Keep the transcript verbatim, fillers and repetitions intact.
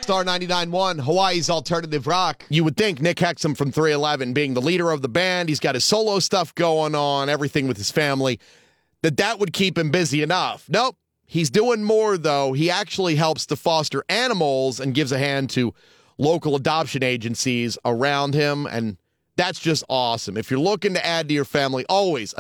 Star ninety-nine point one, Hawaii's alternative rock. You would think Nick Hexum from three eleven, being the leader of the band, he's got his solo stuff going on, everything with his family, that that would keep him busy enough. Nope. He's doing more, though. He actually helps to foster animals and gives a hand to local adoption agencies around him, and that's just awesome. If you're looking to add to your family, always